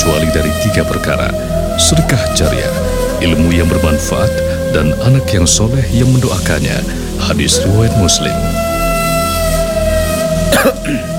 kecuali dari 3 perkara: sedekah jariah, ilmu yang bermanfaat, dan anak yang soleh yang mendoakannya. Hadis riwayat Muslim.